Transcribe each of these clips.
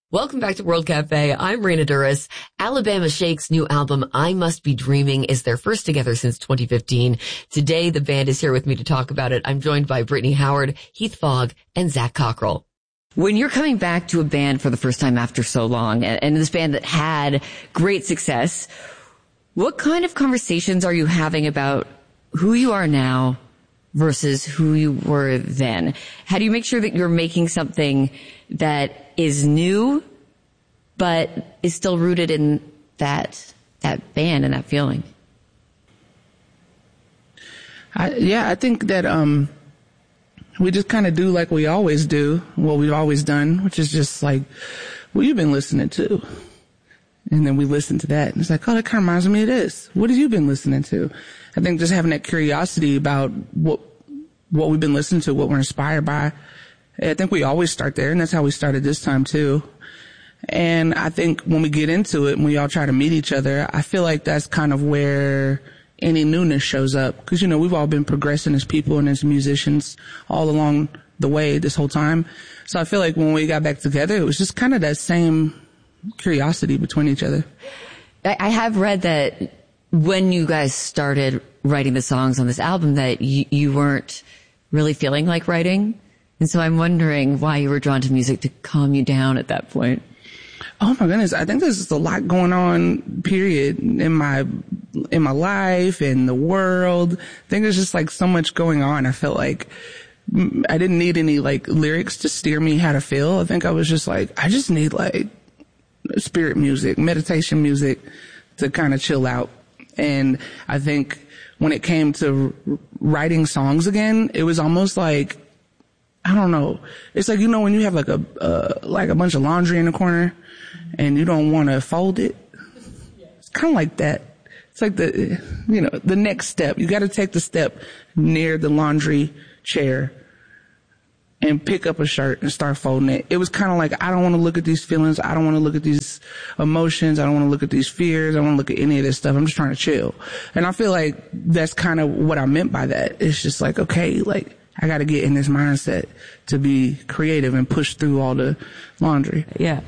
Welcome back to World Cafe. I'm Raina Duras. Alabama Shake's new album, I Must Be Dreaming, is their first together since 2015. Today, the band is here with me to talk about it. I'm joined by Brittany Howard, Heath Fogg, and Zach Cockrell. When you're coming back to a band for the first time after so long, and this band that had great success, what kind of conversations are you having about who you are now versus who you were then? How do you make sure that you're making something that is new, but is still rooted in that band and that feeling? I think that we just kind of do like we always do, what we've always done, which is just like, what you've been listening to. And then we listen to that, and it's like, oh, that kind of reminds me of this. What have you been listening to? I think just having that curiosity about what we've been listening to, what we're inspired by. I think we always start there, and that's how we started this time too. And I think when we get into it and we all try to meet each other, I feel like that's kind of where any newness shows up. Because, we've all been progressing as people and as musicians all along the way this whole time. So I feel like when we got back together, it was just kind of that same curiosity between each other. I have read that when you guys started writing the songs on this album that you weren't really feeling like writing. And so I'm wondering why you were drawn to music to calm you down at that point. Oh my goodness. I think there's just a lot going on, period, in my life and the world. I think there's just like so much going on. I felt like I didn't need any like lyrics to steer me how to feel. I think I was just like, I just need like spirit music, meditation music to kind of chill out. And I think when it came to writing songs again, it was almost like, I don't know. It's like, when you have like a bunch of laundry in the corner and you don't want to fold it. It's kind of like that. It's like the next step. You got to take the step near the laundry chair and pick up a shirt and start folding it. It was kind of like, I don't want to look at these feelings. I don't want to look at these emotions. I don't want to look at these fears. I don't want to look at any of this stuff. I'm just trying to chill. And I feel like that's kind of what I meant by that. It's just like, okay, like, I got to get in this mindset to be creative and push through all the laundry. Yeah.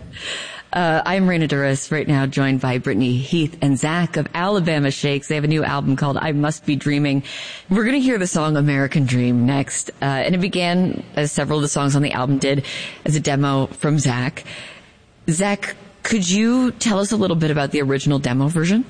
I'm Raina Duras, right now joined by Brittany, Heath, and Zach of Alabama Shakes. They have a new album called I Must Be Dreaming. We're going to hear the song American Dream next. And it began, as several of the songs on the album did, as a demo from Zach. Zach, could you tell us a little bit about the original demo version?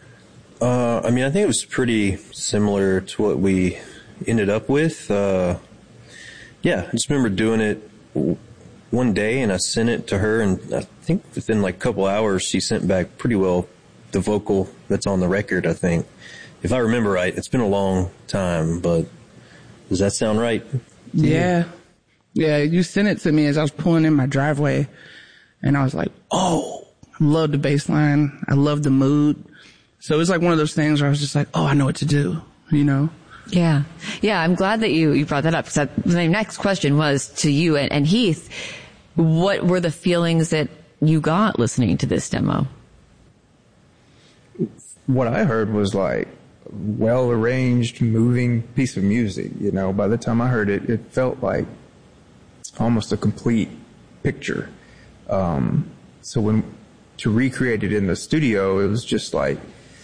I think it was pretty similar to what we ended up with. I just remember doing it one day, and I sent it to her, and I think within like a couple hours she sent back pretty well the vocal that's on the record, I think. If I remember right. It's been a long time, but does that sound right? Yeah. Yeah, you sent it to me as I was pulling in my driveway, and I was like, oh, I love the bass line. I love the mood. So it's like one of those things where I was just like, oh, I know what to do, Yeah. Yeah, I'm glad that you brought that up. So my next question was to you and Heath, what were the feelings that you got listening to this demo? What I heard was like well-arranged, moving piece of music, By the time I heard it, it felt like almost a complete picture. So to recreate it in the studio, it was just like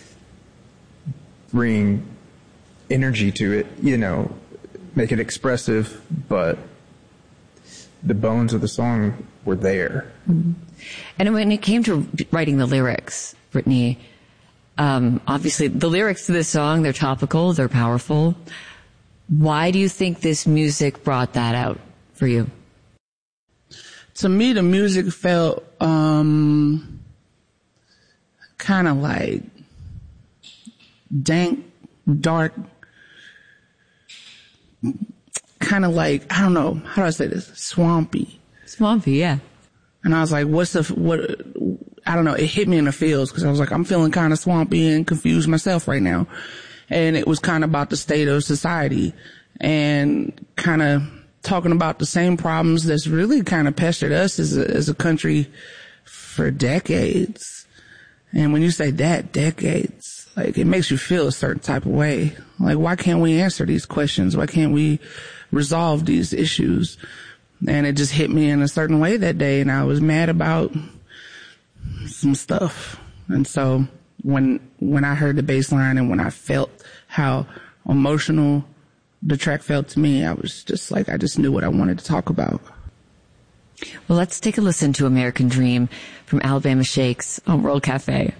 bring energy to it, make it expressive, but the bones of the song were there. Mm-hmm. And when it came to writing the lyrics, Brittany, obviously the lyrics to this song, they're topical, they're powerful. Why do you think this music brought that out for you? To me, the music felt kind of like dank, dark, kind of like, I don't know, how do I say this? Swampy. Swampy, yeah. And I was like, I don't know, it hit me in the feels because I was like, I'm feeling kind of swampy and confused myself right now. And it was kind of about the state of society and kind of talking about the same problems that's really kind of pestered us as a country for decades. And when you say that, decades, like it makes you feel a certain type of way. Like, why can't we answer these questions? Why can't we resolve these issues? And it just hit me in a certain way that day, and I was mad about some stuff. And so when I heard the bass line and when I felt how emotional the track felt to me, I was just like, I just knew what I wanted to talk about. Well, let's take a listen to American Dream from Alabama Shakes on World Cafe.